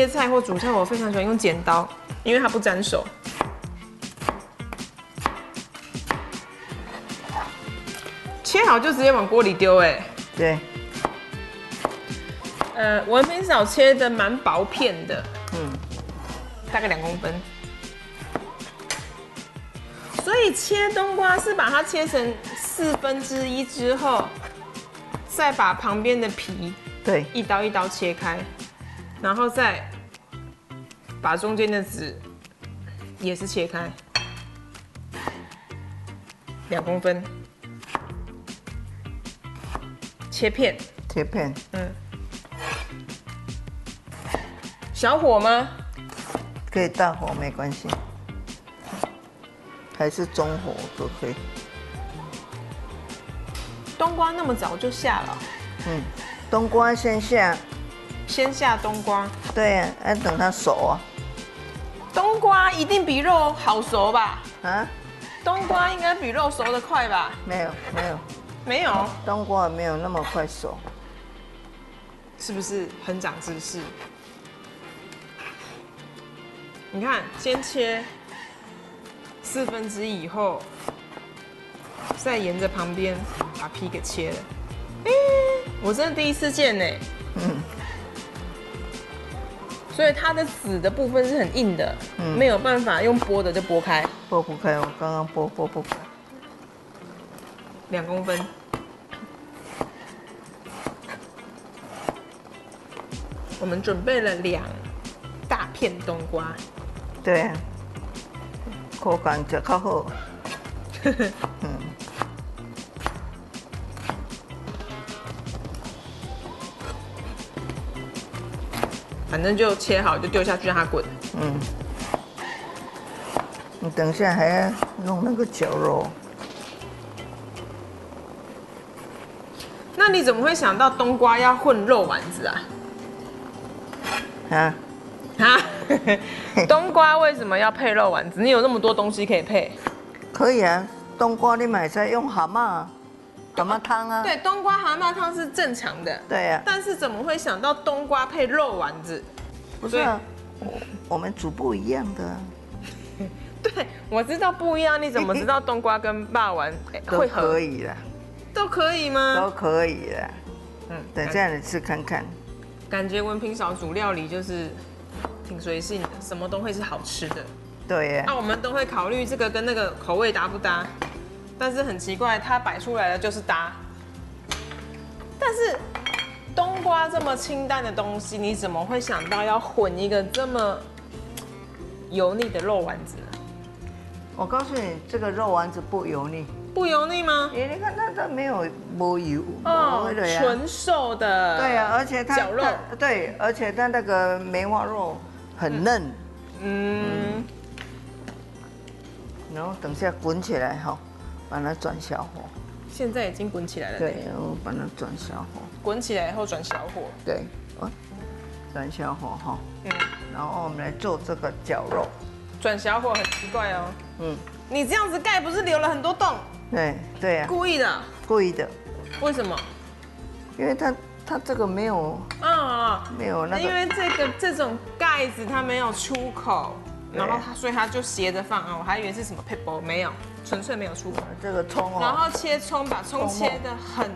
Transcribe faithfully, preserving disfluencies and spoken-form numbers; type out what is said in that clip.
切菜或煮菜，我非常喜欢用剪刀，因为它不沾手。切好就直接往锅里丢，哎。 对。 呃，文平嫂切的蛮薄片的， 嗯， 大概两公分。所以切冬瓜是把它切成四分之一之后，再把旁边的皮对一刀一刀切开，然后再把中间的籽也是切开，两公分，切片， 切片。 嗯，小火吗？ 可以大火没关系，还是中火都可以。 冬瓜那么早就下了？ 嗯，冬瓜先下。 先下冬瓜。 对呀、啊，要等它熟啊。 冬瓜一定比肉好熟吧？ 啊？ 冬瓜应该比肉熟得快吧？ 没有没有没有， 冬瓜没有那么快熟。 是不是很长知识？你看，先切四分之一以后，再沿着旁边把皮给切了。哎、我真的第一次见呢。 嗯。 所以它的籽的部分是很硬的， 嗯、 没有办法用剥的就剥开。 剥不开，我刚刚剥剥不开。 两公分。我们准备了两大片冬瓜。 对啊，口感就较好。嗯。 反正就切好就丢下去让它滚。 嗯。你等一下还要弄那个绞肉。 那你怎么会想到冬瓜要混肉丸子啊？ 啊？ 啊？冬瓜为什么要配肉丸子？你有那么多东西可以配。 可以啊，冬瓜你买菜用蛤蟆，蛤蟆汤啊。 对，冬瓜蛤蟆汤是正常的。 对呀、啊。 但是怎么会想到冬瓜配肉丸子？ 不是啊，我我们煮不一样的、啊。 对，我知道不一样。你怎么知道冬瓜跟霸丸会合？ 都可以啦。 都可以吗？ 都可以啦。嗯，等下你吃看看。 感觉文平嫂煮料理就是挺随性的，什么都会是好吃的。 对呀。 那、啊、我们都会考虑这个跟那个口味搭不搭，但是很奇怪，它摆出来的就是搭。但是冬瓜这么清淡的东西，你怎么会想到要混一个这么油腻的肉丸子呢？ 我告诉你，这个肉丸子不油腻。 不油腻吗？ 哎，你看它它没有没油， 哦，纯瘦的。 对啊，而且它绞肉， 对，而且它那个梅花肉很嫩。 嗯。嗯然后等下滚起来哈，把它转小火。 现在已经滚起来了。 对，然后把它转小火。 滚起来以后转小火。 对，转小火哈。嗯。然后我们来做这个绞肉。 转小火很奇怪哦。 嗯。 你这样子盖不是留了很多洞？ 对对呀。 故意的。 故意的。 为什么？ 因为它它这个没有啊，没有那个。 因为这个这种盖子它没有出口。然后它，所以它就斜着放啊，我还以为是什么 paper， 没有，纯粹没有出口。 这个葱哦， 然后切葱，把葱切的很